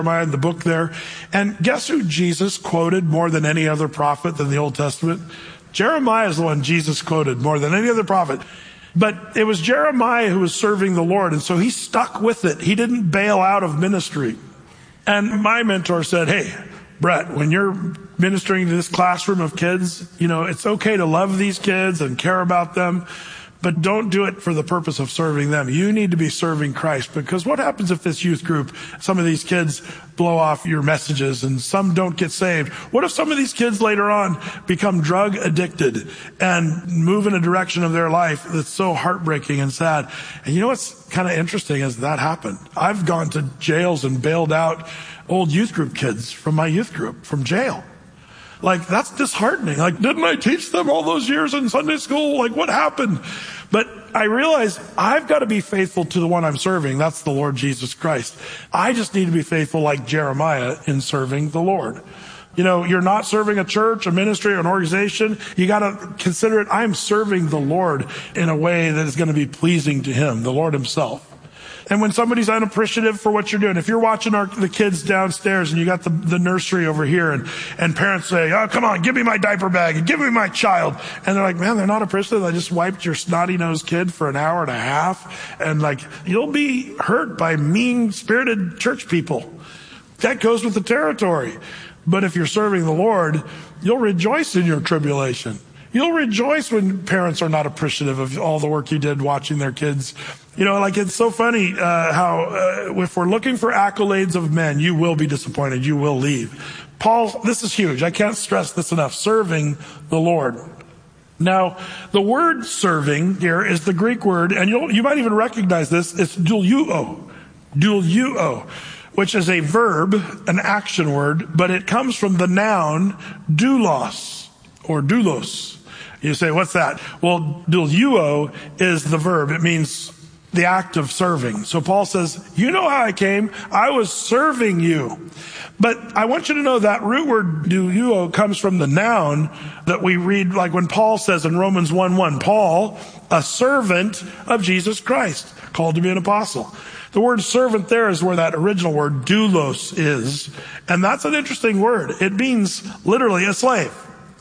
Jeremiah in the book there. And guess who Jesus quoted more than any other prophet in the Old Testament? Jeremiah is the one Jesus quoted more than any other prophet. But it was Jeremiah who was serving the Lord, and so he stuck with it. He didn't bail out of ministry. And my mentor said, hey, Brett, when you're ministering to this classroom of kids, it's okay to love these kids and care about them, but don't do it for the purpose of serving them. You need to be serving Christ, because what happens if this youth group, some of these kids blow off your messages and some don't get saved? What if some of these kids later on become drug addicted and move in a direction of their life that's so heartbreaking and sad? And you know what's kind of interesting is that happened. I've gone to jails and bailed out old youth group kids from my youth group from jail. That's disheartening. Didn't I teach them all those years in Sunday school? What happened? But I realize I've got to be faithful to the one I'm serving. That's the Lord Jesus Christ. I just need to be faithful like Jeremiah in serving the Lord. You're not serving a church, a ministry, or an organization. You got to consider it. I'm serving the Lord in a way that is going to be pleasing to Him, the Lord Himself. And when somebody's unappreciative for what you're doing, if you're watching the kids downstairs and you got the nursery over here and parents say, oh, come on, give me my diaper bag and give me my child. And they're like, man, they're not appreciative. I just wiped your snotty-nosed kid for an hour and a half. And you'll be hurt by mean-spirited church people. That goes with the territory. But if you're serving the Lord, you'll rejoice in your tribulation. You'll rejoice when parents are not appreciative of all the work you did watching their kids. It's so funny how if we're looking for accolades of men, you will be disappointed. You will leave. Paul, this is huge. I can't stress this enough. Serving the Lord. Now, the word serving here is the Greek word, and you might even recognize this. It's douliuo. Douliuo, which is a verb, an action word, but it comes from the noun doulos or doulos. You say, what's that? Well, douliuo is the verb. It means the act of serving. So Paul says, you know how I came? I was serving you. But I want you to know that root word douliuo comes from the noun that we read, like when Paul says in Romans 1:1, Paul, a servant of Jesus Christ, called to be an apostle. The word servant there is where that original word doulos is. And that's an interesting word. It means literally a slave.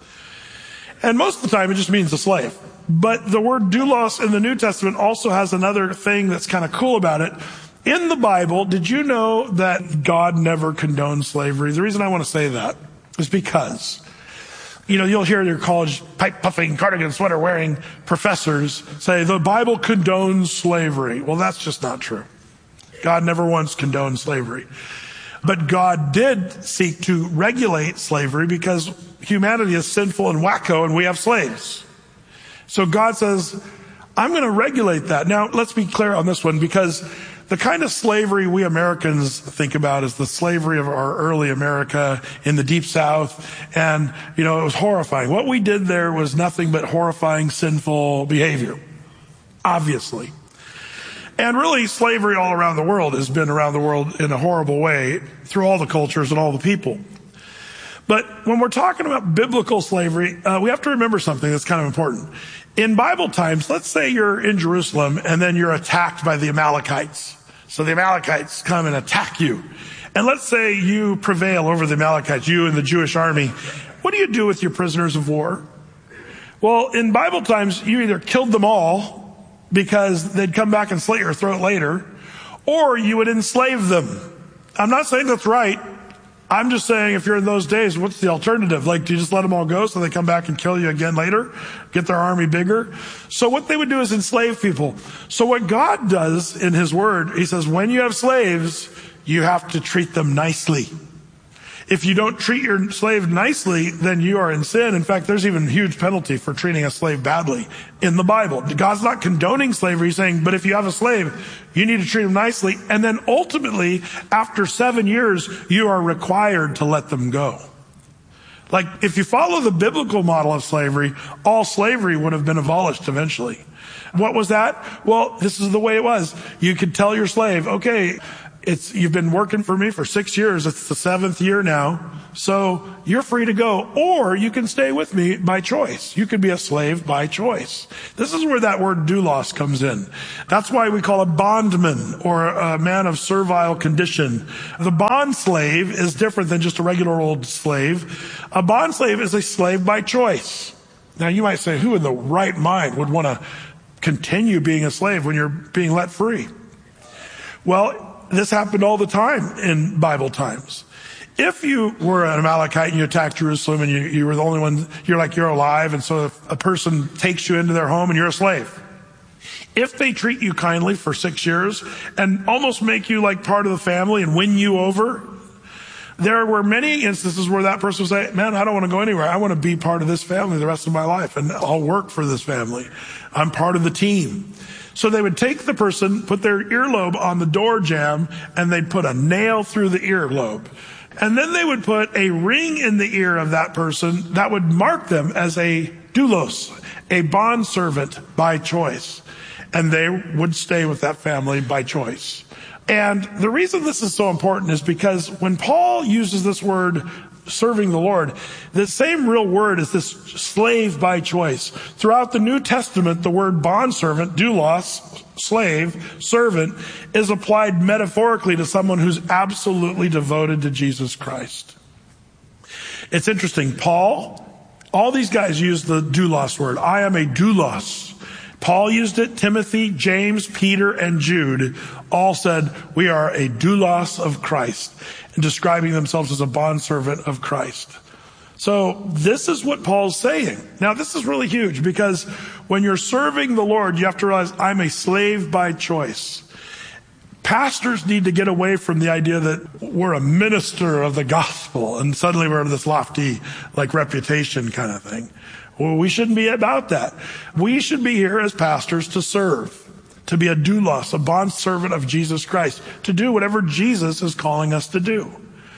And most of the time it just means a slave. But the word doulos in the New Testament also has another thing that's kind of cool about it. In the Bible, did you know that God never condoned slavery? The reason I want to say that is because, you'll hear your college pipe-puffing, cardigan sweater wearing professors say the Bible condones slavery. Well, that's just not true. God never once condoned slavery. But God did seek to regulate slavery because humanity is sinful and wacko and we have slaves. So God says, I'm going to regulate that. Now, let's be clear on this one, because the kind of slavery we Americans think about is the slavery of our early America in the Deep South. And, it was horrifying. What we did there was nothing but horrifying, sinful behavior, obviously. And really, slavery all around the world has been around the world in a horrible way through all the cultures and all the people. But when we're talking about biblical slavery, we have to remember something that's kind of important. In Bible times, let's say you're in Jerusalem and then you're attacked by the Amalekites. So the Amalekites come and attack you. And let's say you prevail over the Amalekites, you and the Jewish army. What do you do with your prisoners of war? Well, in Bible times, you either killed them all because they'd come back and slit your throat later, or you would enslave them. I'm not saying that's right. I'm just saying if you're in those days, what's the alternative? Do you just let them all go so they come back and kill you again later? Get their army bigger? So what they would do is enslave people. So what God does in His Word, He says, when you have slaves, you have to treat them nicely. If you don't treat your slave nicely, then you are in sin. In fact, there's even a huge penalty for treating a slave badly in the Bible. God's not condoning slavery. He's saying, but if you have a slave, you need to treat him nicely. And then ultimately, after 7 years, you are required to let them go. If you follow the biblical model of slavery, all slavery would have been abolished eventually. What was that? Well, this is the way it was. You could tell your slave, okay, You've been working for me for 6 years. It's the 7th year now. So you're free to go, or you can stay with me by choice. You could be a slave by choice. This is where that word doulos comes in. That's why we call a bondman or a man of servile condition. The bond slave is different than just a regular old slave. A bond slave is a slave by choice. Now you might say, who in the right mind would want to continue being a slave when you're being let free? Well, this happened all the time in Bible times. If you were an Amalekite and you attacked Jerusalem and you were the only one, you're alive, and so if a person takes you into their home and you're a slave, if they treat you kindly for 6 years and almost make you like part of the family and win you over, there were many instances where that person would say, man, I don't want to go anywhere. I want to be part of this family the rest of my life, and I'll work for this family. I'm part of the team. So they would take the person, put their earlobe on the door jamb, and they'd put a nail through the earlobe. And then they would put a ring in the ear of that person that would mark them as a doulos, a bondservant by choice. And they would stay with that family by choice. And the reason this is so important is because when Paul uses this word, serving the Lord, the same real word is this slave by choice. Throughout the New Testament, the word bondservant, doulos, slave, servant, is applied metaphorically to someone who's absolutely devoted to Jesus Christ. It's interesting. Paul, all these guys use the doulos word. I am a doulos. Paul used it. Timothy, James, Peter, and Jude all said, we are a doulos of Christ, and describing themselves as a bondservant of Christ. So this is what Paul's saying. Now, this is really huge, because when you're serving the Lord, you have to realize I'm a slave by choice. Pastors need to get away from the idea that we're a minister of the gospel and suddenly we're this lofty, like, reputation kind of thing. Well, we shouldn't be about that. We should be here as pastors to serve, to be a doulos, a bondservant of Jesus Christ, to do whatever Jesus is calling us to do.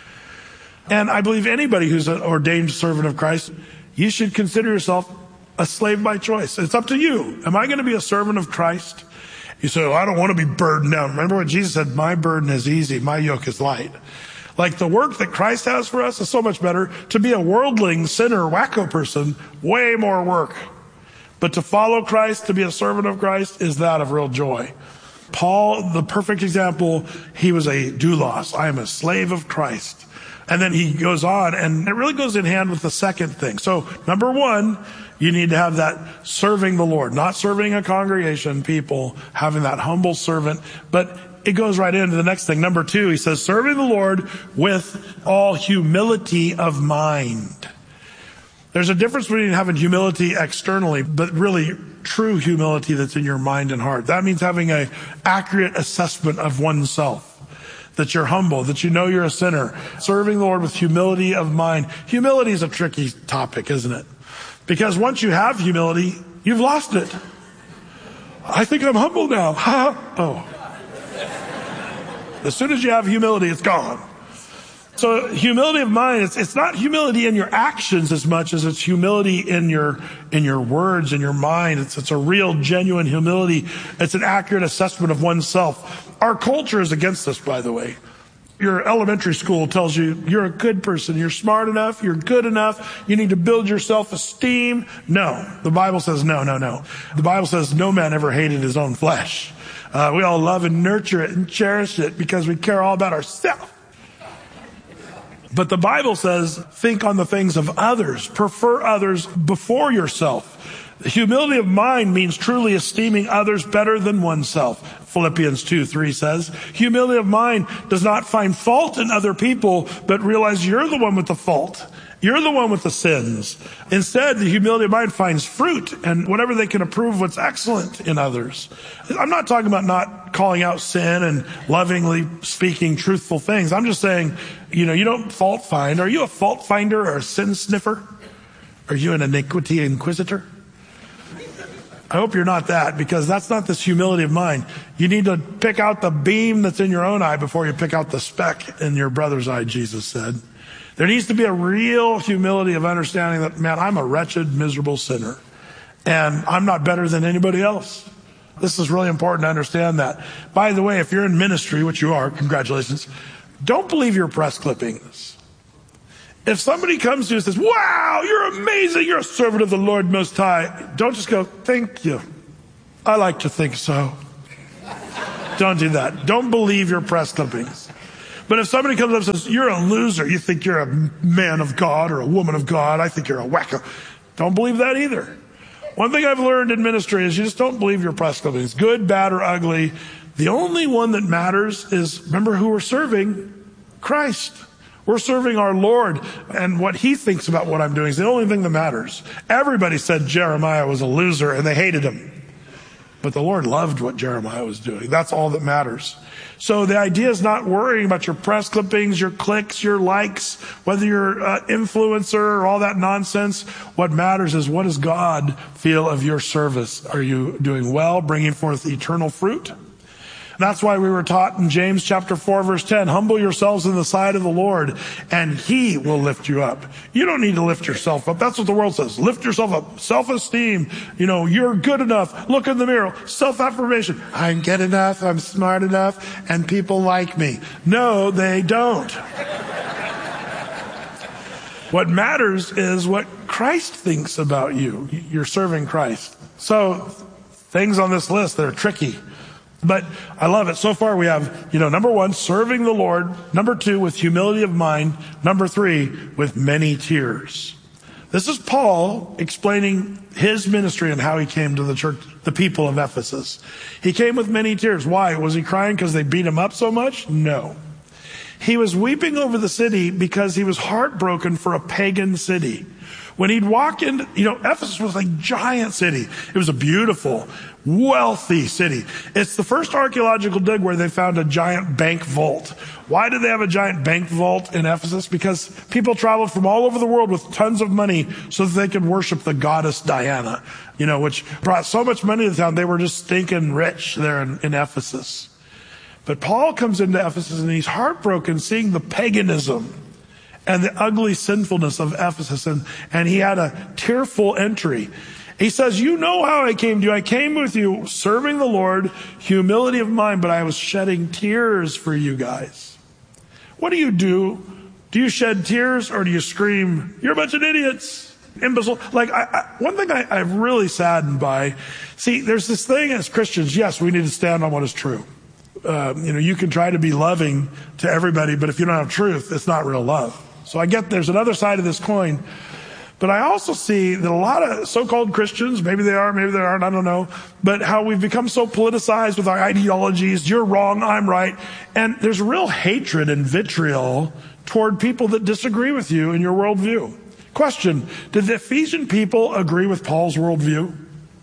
And I believe anybody who's an ordained servant of Christ, you should consider yourself a slave by choice. It's up to you. Am I going to be a servant of Christ? You say, I don't want to be burdened down. Remember what Jesus said, my burden is easy, my yoke is light. Like, the work that Christ has for us is so much better. To be a worldling, sinner, wacko person, way more work. But to follow Christ, to be a servant of Christ, is that of real joy. Paul, the perfect example, he was a doulos. I am a slave of Christ. And then he goes on, and it really goes in hand with the second thing. So, number one, you need to have that serving the Lord, not serving a congregation, people, having that humble servant, but it goes right into the next thing. Number two, he says, serving the Lord with all humility of mind. There's a difference between having humility externally, but really true humility that's in your mind and heart. That means having an accurate assessment of oneself, that you're humble, that you know you're a sinner. Serving the Lord with humility of mind. Humility is a tricky topic, isn't it? Because once you have humility, you've lost it. I think I'm humble now. Oh. As soon as you have humility, it's gone. So humility of mind, it's not humility in your actions as much as it's humility in your words, in your mind. It's a real, genuine humility. It's an accurate assessment of oneself. Our culture is against this, by the way. Your elementary school tells you you're a good person, you're smart enough, you're good enough, you need to build your self-esteem. No, the Bible says no. The Bible says no man ever hated his own flesh. We all love and nurture it and cherish it because we care all about ourselves. But the Bible says, think on the things of others. Prefer others before yourself. The humility of mind means truly esteeming others better than oneself. Philippians 2:3 says, humility of mind does not find fault in other people, but realize you're the one with the fault. You're the one with the sins. Instead, the humility of mind finds fruit and whatever they can approve what's excellent in others. I'm not talking about not calling out sin and lovingly speaking truthful things. I'm just saying, you don't fault find. Are you a fault finder or a sin sniffer? Are you an iniquity inquisitor? I hope you're not that, because that's not this humility of mind. You need to pick out the beam that's in your own eye before you pick out the speck in your brother's eye, Jesus said. There needs to be a real humility of understanding that, man, I'm a wretched, miserable sinner. And I'm not better than anybody else. This is really important to understand that. By the way, if you're in ministry, which you are, congratulations, don't believe your press clippings. If somebody comes to you and says, wow, you're amazing, you're a servant of the Lord Most High, don't just go, thank you. I like to think so. Don't do that. Don't believe your press clippings. But if somebody comes up and says, you're a loser, you think you're a man of God or a woman of God, I think you're a wacko. Don't believe that either. One thing I've learned in ministry is you just don't believe your press clippings, good, bad, or ugly. The only one that matters is, remember who we're serving? Christ. We're serving our Lord, and what he thinks about what I'm doing is the only thing that matters. Everybody said Jeremiah was a loser, and they hated him. But the Lord loved what Jeremiah was doing. That's all that matters. So the idea is not worrying about your press clippings, your clicks, your likes, whether you're an influencer or all that nonsense. What matters is, what does God feel of your service? Are you doing well, bringing forth eternal fruit? That's why we were taught in James chapter 4, verse 10, humble yourselves in the sight of the Lord, and he will lift you up. You don't need to lift yourself up. That's what the world says. Lift yourself up. Self-esteem. You're good enough. Look in the mirror. Self-affirmation. I'm good enough. I'm smart enough. And people like me. No, they don't. What matters is what Christ thinks about you. You're serving Christ. So things on this list that are tricky. But I love it. So far we have, number 1, serving the Lord. Number 2, with humility of mind. Number 3, with many tears. This is Paul explaining his ministry and how he came to the church, the people of Ephesus. He came with many tears. Why? Was he crying because they beat him up so much? No. He was weeping over the city because he was heartbroken for a pagan city. When he'd walk in, Ephesus was a giant city. It was a beautiful, wealthy city. It's the first archaeological dig where they found a giant bank vault. Why did they have a giant bank vault in Ephesus? Because people traveled from all over the world with tons of money so that they could worship the goddess Diana, which brought so much money to the town. They were just stinking rich there in Ephesus. But Paul comes into Ephesus and he's heartbroken seeing the paganism and the ugly sinfulness of Ephesus. And he had a tearful entry. He says, you know how I came to you. I came with you serving the Lord, humility of mind, but I was shedding tears for you guys. What do? Do you shed tears or do you scream, you're a bunch of idiots, imbecile? One thing I'm really saddened by, there's this thing as Christians, yes, we need to stand on what is true. You can try to be loving to everybody, but if you don't have truth, it's not real love. So I get there's another side of this coin. But I also see that a lot of so-called Christians, maybe they are, maybe they aren't, I don't know, but how we've become so politicized with our ideologies, you're wrong, I'm right. And there's real hatred and vitriol toward people that disagree with you in your worldview. Question, did the Ephesian people agree with Paul's worldview?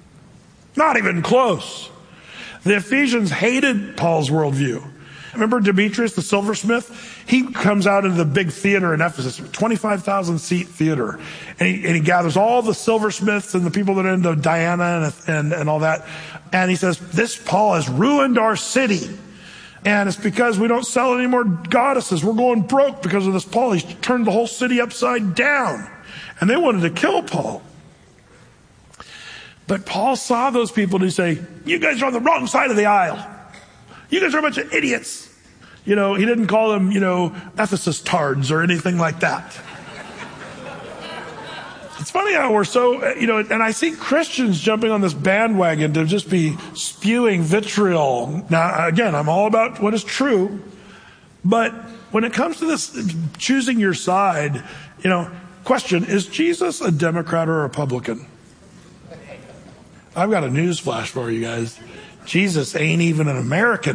Not even close. The Ephesians hated Paul's worldview. Remember Demetrius, the silversmith? He comes out into the big theater in Ephesus, 25,000 seat theater. And he gathers all the silversmiths and the people that are into Diana and all that. And he says, this Paul has ruined our city. And it's because we don't sell any more goddesses. We're going broke because of this Paul. He's turned the whole city upside down. And they wanted to kill Paul. But Paul saw those people and he say, you guys are on the wrong side of the aisle. You guys are a bunch of idiots. He didn't call them, Ephesus tards or anything like that. It's funny how we're so, and I see Christians jumping on this bandwagon to just be spewing vitriol. Now, again, I'm all about what is true. But when it comes to this choosing your side, question, is Jesus a Democrat or a Republican? I've got a news flash for you guys. Jesus ain't even an American.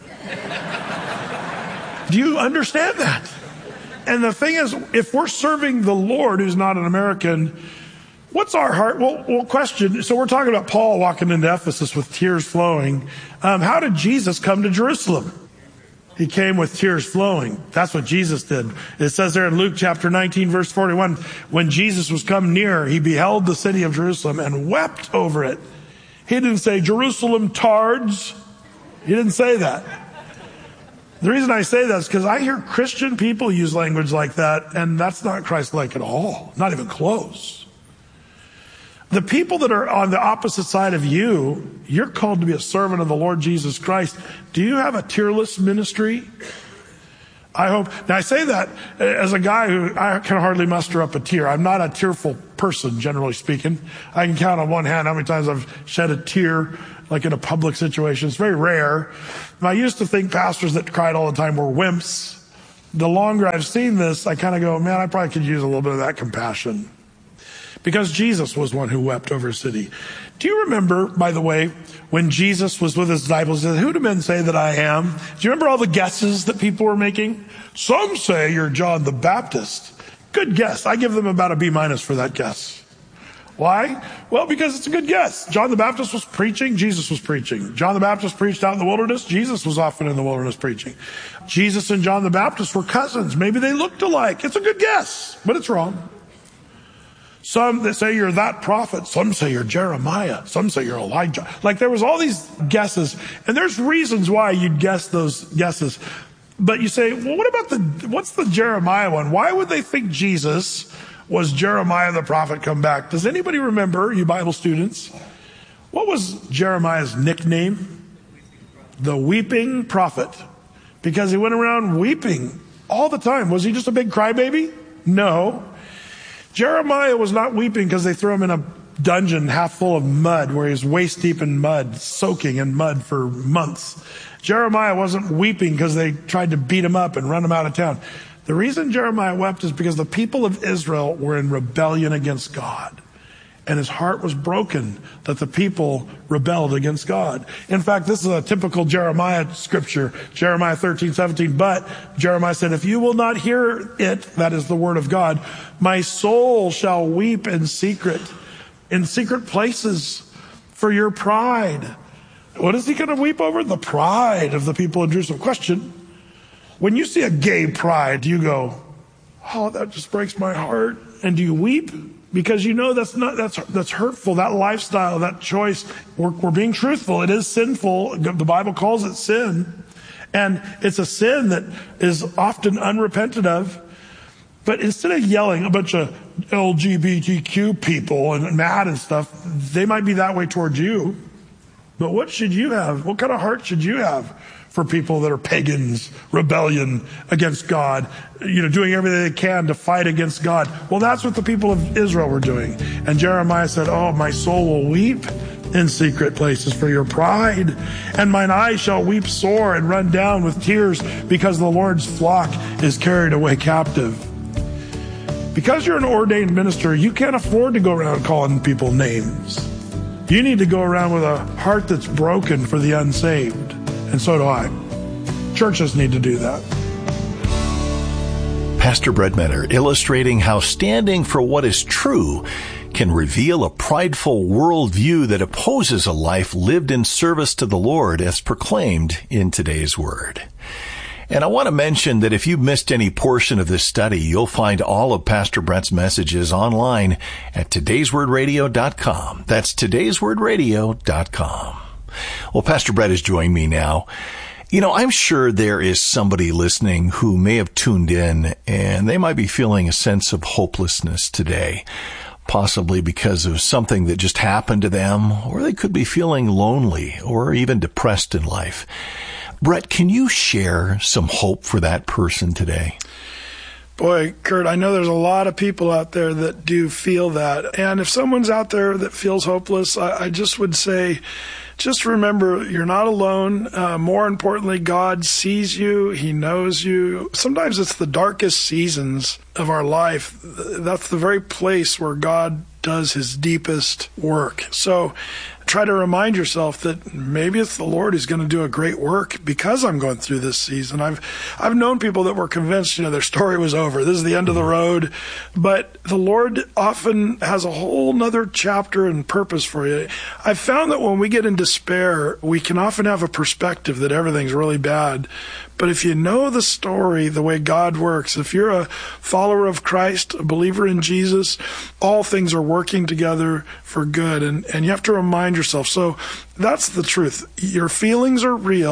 Do you understand that? And the thing is, if we're serving the Lord who's not an American, what's our heart? Well, question. So we're talking about Paul walking into Ephesus with tears flowing. How did Jesus come to Jerusalem? He came with tears flowing. That's what Jesus did. It says there in Luke chapter 19, verse 41, when Jesus was come near, he beheld the city of Jerusalem and wept over it. He didn't say, Jerusalem tards. He didn't say that. The reason I say that is because I hear Christian people use language like that, and that's not Christ-like at all. Not even close. The people that are on the opposite side of you, you're called to be a servant of the Lord Jesus Christ. Do you have a tearless ministry? I hope. Now, I say that as a guy who I can hardly muster up a tear. I'm not a tearful person, generally speaking. I can count on one hand how many times I've shed a tear, like in a public situation. It's very rare. And I used to think pastors that cried all the time were wimps. The longer I've seen this, I kind of go, man, I probably could use a little bit of that compassion. Because Jesus was one who wept over a city. Do you remember, by the way, when Jesus was with his disciples, he said, who do men say that I am? Do you remember all the guesses that people were making? Some say you're John the Baptist. Good guess. I give them about a B- for that guess. Why? Well, because it's a good guess. John the Baptist was preaching, Jesus was preaching. John the Baptist preached out in the wilderness, Jesus was often in the wilderness preaching. Jesus and John the Baptist were cousins. Maybe they looked alike. It's a good guess, but it's wrong. Some that say you're that prophet. Some say you're Jeremiah. Some say you're Elijah. Like there was all these guesses. And there's reasons why you'd guess those guesses. But you say, well, what's the Jeremiah one? Why would they think Jesus was Jeremiah the prophet come back? Does anybody remember, you Bible students? What was Jeremiah's nickname? The weeping prophet. Because he went around weeping all the time. Was he just a big crybaby? No. Jeremiah was not weeping because they threw him in a dungeon half full of mud where he was waist deep in mud, soaking in mud for months. Jeremiah wasn't weeping because they tried to beat him up and run him out of town. The reason Jeremiah wept is because the people of Israel were in rebellion against God. And his heart was broken that the people rebelled against God. In fact, this is a typical Jeremiah scripture, Jeremiah 13:17. But Jeremiah said, if you will not hear it, that is the word of God, my soul shall weep in secret places for your pride. What is he going to weep over? The pride of the people in Jerusalem. Question, when you see a gay pride, do you go, oh, that just breaks my heart? And do you weep? Because you know that's hurtful, that lifestyle, that choice. We're being truthful. It is sinful. The Bible calls it sin. And it's a sin that is often unrepented of. But instead of yelling a bunch of LGBTQ people and mad and stuff, they might be that way towards you. But what should you have? What kind of heart should you have for people that are pagans, rebellion against God, doing everything they can to fight against God? Well, that's what the people of Israel were doing. And Jeremiah said, oh, my soul will weep in secret places for your pride, and mine eyes shall weep sore and run down with tears because the Lord's flock is carried away captive. Because you're an ordained minister, you can't afford to go around calling people names. You need to go around with a heart that's broken for the unsaved. And so do I. Churches need to do that. Pastor Brett Menner illustrating how standing for what is true can reveal a prideful worldview that opposes a life lived in service to the Lord as proclaimed in today's Word. And I want to mention that if you missed any portion of this study, you'll find all of Pastor Brett's messages online at today'swordradio.com. That's today'swordradio.com. Well, Pastor Brett has joined me now. I'm sure there is somebody listening who may have tuned in and they might be feeling a sense of hopelessness today, possibly because of something that just happened to them, or they could be feeling lonely or even depressed in life. Brett, can you share some hope for that person today? Boy, Kurt, I know there's a lot of people out there that do feel that. And if someone's out there that feels hopeless, I just would say, just remember, you're not alone. More importantly, God sees you. He knows you. Sometimes it's the darkest seasons of our life. That's the very place where God does his deepest work. So try to remind yourself that maybe it's the Lord who's going to do a great work because I'm going through this season. I've known people that were convinced, their story was over. This is the end of the road. But the Lord often has a whole nother chapter and purpose for you. I've found that when we get in despair, we can often have a perspective that everything's really bad. But if you know the story, the way God works, if you're a follower of Christ, a believer in Jesus, all things are working together for good. And you have to remind yourself. So that's the truth. Your feelings are real,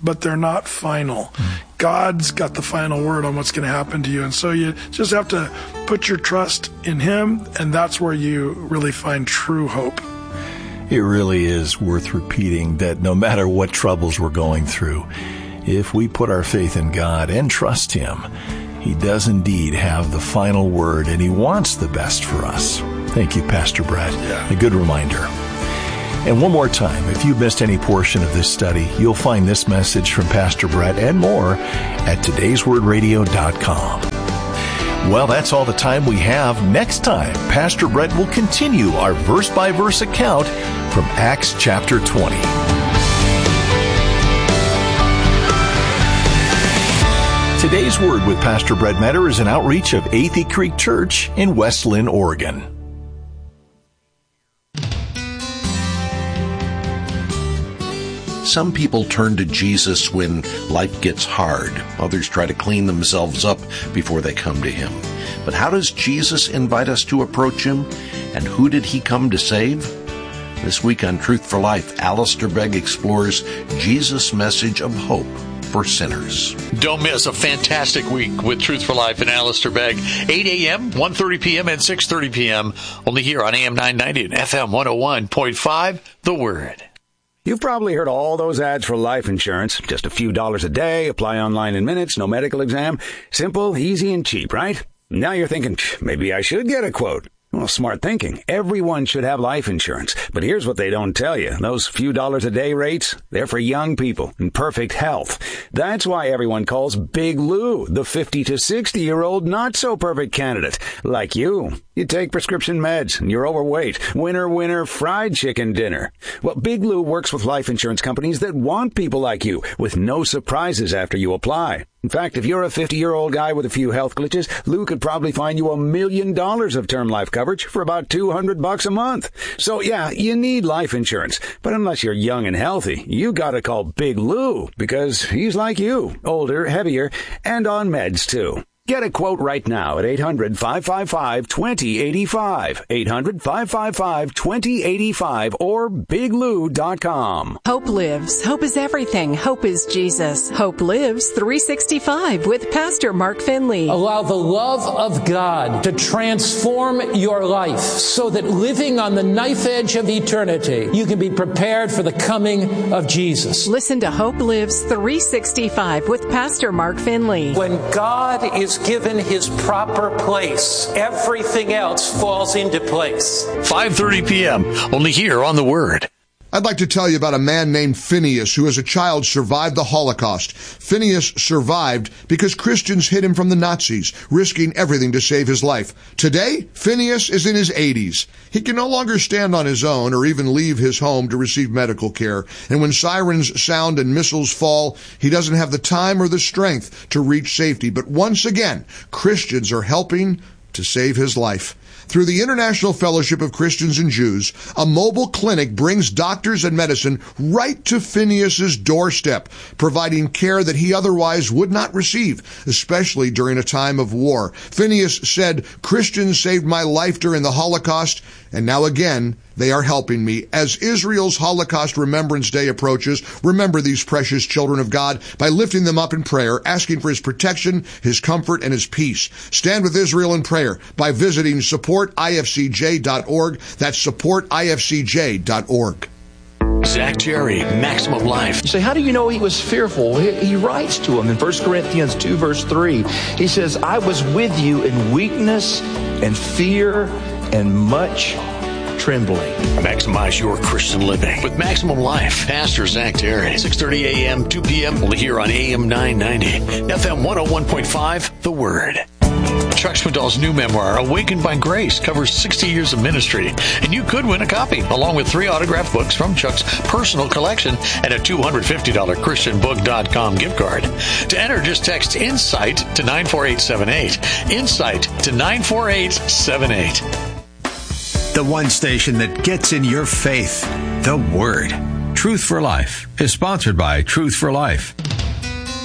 but they're not final. God's got the final word on what's going to happen to you. And so you just have to put your trust in Him, and that's where you really find true hope. It really is worth repeating that no matter what troubles we're going through, if we put our faith in God and trust Him, He does indeed have the final word, and He wants the best for us. Thank you, Pastor Brett. A good reminder. And one more time, if you missed any portion of this study, you'll find this message from Pastor Brett and more at todayswordradio.com. Well, that's all the time we have. Next time, Pastor Brett will continue our verse-by-verse account from Acts chapter 20. Today's Word with Pastor Brett Metter is an outreach of Athey Creek Church in West Linn, Oregon. Some people turn to Jesus when life gets hard. Others try to clean themselves up before they come to Him. But how does Jesus invite us to approach Him? And who did He come to save? This week on Truth for Life, Alistair Begg explores Jesus' message of hope for sinners. Don't miss a fantastic week with Truth for Life and Alistair Begg. 8 a.m., 1:30 p.m., and 6:30 p.m. Only here on AM 990 and FM 101.5, The Word. You've probably heard all those ads for life insurance. Just a few dollars a day, apply online in minutes, no medical exam. Simple, easy, and cheap, right? Now you're thinking, maybe I should get a quote. Well, smart thinking. Everyone should have life insurance. But here's what they don't tell you. Those few dollars a day rates, they're for young people in perfect health. That's why everyone calls Big Lou the 50 to 60-year-old not-so-perfect candidate. Like you. You take prescription meds and you're overweight. Winner, winner, fried chicken dinner. Well, Big Lou works with life insurance companies that want people like you with no surprises after you apply. In fact, if you're a 50-year-old guy with a few health glitches, Lou could probably find you $1 million of term life coverage for about $200 a month. So yeah, you need life insurance. But unless you're young and healthy, you gotta call Big Lou because he's like you, older, heavier, and on meds too. Get a quote right now at 800-555-2085, 800-555-2085, or biglou.com. Hope lives. Hope is everything. Hope is Jesus. Hope lives 365 with Pastor Mark Finley. Allow the love of God to transform your life so that living on the knife edge of eternity, you can be prepared for the coming of Jesus. Listen to Hope Lives 365 with Pastor Mark Finley. When God is given His proper place, everything else falls into place. 5:30 p.m., only here on The Word. I'd like to tell you about a man named Phineas who as a child survived the Holocaust. Phineas survived because Christians hid him from the Nazis, risking everything to save his life. Today, Phineas is in his 80s. He can no longer stand on his own or even leave his home to receive medical care. And when sirens sound and missiles fall, he doesn't have the time or the strength to reach safety. But once again, Christians are helping to save his life. Through the International Fellowship of Christians and Jews, a mobile clinic brings doctors and medicine right to Phineas's doorstep, providing care that he otherwise would not receive, especially during a time of war. Phineas said, "Christians saved my life during the Holocaust, and now again, they are helping me." As Israel's Holocaust Remembrance Day approaches, remember these precious children of God by lifting them up in prayer, asking for His protection, His comfort, and His peace. Stand with Israel in prayer by visiting supportifcj.org. That's supportifcj.org. Zach Jerry, Maximum Life. You say, how do you know he was fearful? He writes to him in 1 Corinthians 2, verse 3. He says, I was with you in weakness and fear and much trembling. Maximize your Christian living with Maximum Life. Pastor Zach Terry, 6:30 a.m., 2 p.m. only here on AM 990, FM 101.5, The Word. Chuck Swindoll's new memoir, Awakened by Grace, covers 60 years of ministry, and you could win a copy, along with 3 autographed books from Chuck's personal collection and a $250 ChristianBook.com gift card. To enter, just text INSIGHT to 94878. INSIGHT to 94878. The one station that gets in your faith, The Word. Truth for Life is sponsored by Truth for Life.